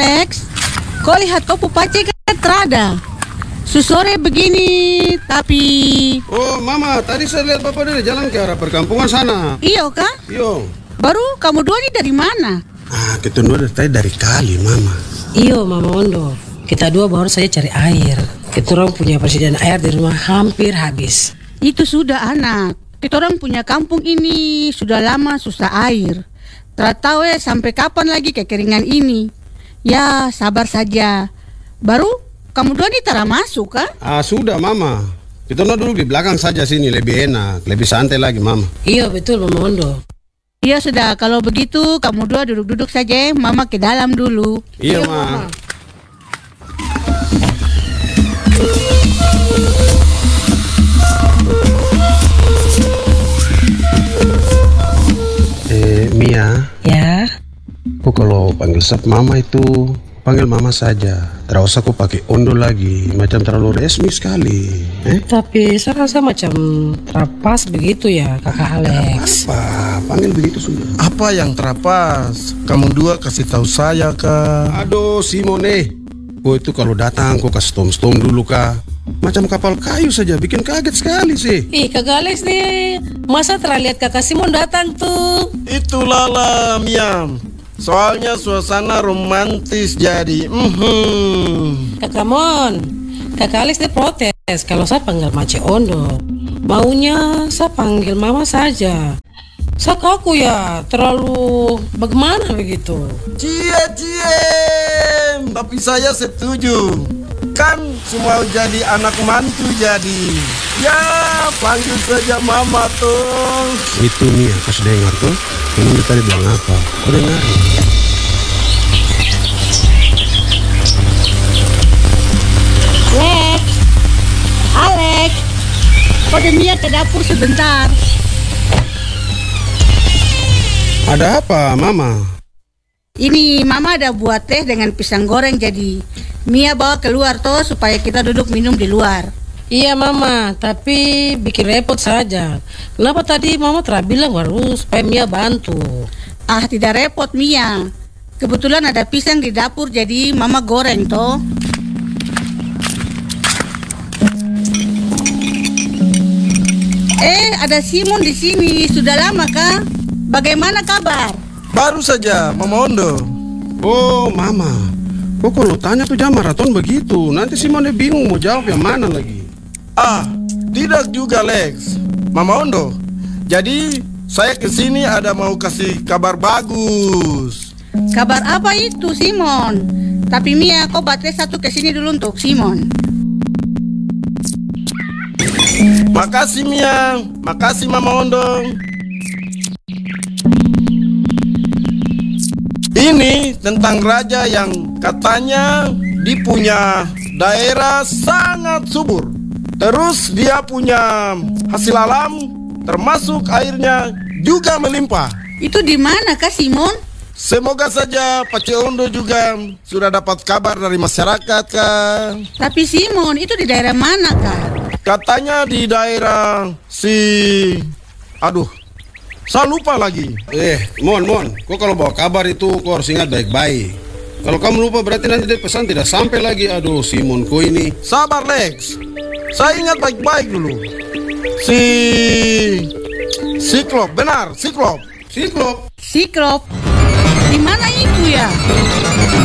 Alex, kau lihat kau pupace kan terada. Susore begini, tapi... Oh, Mama, tadi saya lihat Bapak dari jalan ke arah perkampungan sana. Iyo kah? Iyo. Baru kamu dua ini dari mana? Kita dua dari kali, Mama. Iyo, Mama Ondo. Kita dua baru saja cari air. Kita orang punya persediaan air di rumah hampir habis. Itu sudah anak. Kita orang punya kampung ini sudah lama susah air. Tahu sampai kapan lagi kekeringan ini. Ya, sabar saja. Baru kamu dua ini tara masuk kah? Sudah, Mama. Kita duduk di belakang saja sini, lebih enak, lebih santai lagi, Mama. Iya, betul, Mama Ondo. Iya sudah, kalau begitu kamu dua duduk-duduk saja, Mama ke dalam dulu. Iya, Ma. Mia. Ya. Kok kalau panggil sap Mama itu panggil Mama saja. Tidak usah kok pakai Ondo lagi, macam terlalu resmi sekali. Tapi saya rasa macam terapas begitu ya, Kakak Alex. Apa? Panggil begitu sudah. Apa yang terapas? Kamu dua kasih tahu saya kah? Aduh, Simone. Kau itu kalau datang kau kasih stom-stom dulu kah? Macam kapal kayu saja, bikin kaget sekali sih. Kakak Alex nih, masa terlihat Kakak Simon datang tuh? Itulah lah, Miam. Soalnya suasana romantis jadi. Kakak Mon, Kakak Alex nih protes kalau saya panggil Mace Ondo. Maunya saya panggil Mama saja. Sak aku ya terlalu bagaimana begitu? Cie. Tapi saya setuju. Kan semua jadi anak mantu jadi. Ya, panggil saja Mama tuh. Itu Mia, kau sudah dengar tuh? Kamu tadi bilang apa? Kau dengar? Alex, kau dan Mia ke dapur sebentar. Ada apa, Mama? Ini Mama ada buat teh dengan pisang goreng, jadi Mia bawa keluar toh supaya kita duduk minum di luar. Iya Mama, tapi bikin repot saja. Kenapa tadi Mama telah bilang baru supaya Mia bantu? Tidak repot Mia. Kebetulan ada pisang di dapur, jadi Mama goreng toh. Ada Simon di sini. Sudah lama kah? Bagaimana kabar? Baru saja, Mama Ondo. Oh, Mama. Kok kalau tanya tuh jam maraton begitu, nanti Simone bingung mau jawab yang mana lagi. Tidak juga Lex. Mama Ondo. Jadi saya kesini ada mau kasih kabar bagus. Kabar apa itu Simon? Tapi Mia, kau baterai satu kesini dulu untuk Simon. Makasih Mia, makasih Mama Ondo. Ini tentang raja yang katanya di punya daerah sangat subur. Terus dia punya hasil alam, termasuk airnya juga melimpah. Itu di mana kah Simon? Semoga saja Pace Ondo juga sudah dapat kabar dari masyarakat kah? Tapi Simon, itu di daerah mana kah? Katanya di daerah saya lupa lagi. Mon, kok kalau bawa kabar itu kau harus ingat baik-baik. Kalau kamu lupa berarti nanti dia pesan tidak sampai lagi. Aduh, Simon, kau ini. Sabar Lex, saya ingat baik-baik dulu. Siklop, benar, Siklop. Siklop? Di mana itu ya?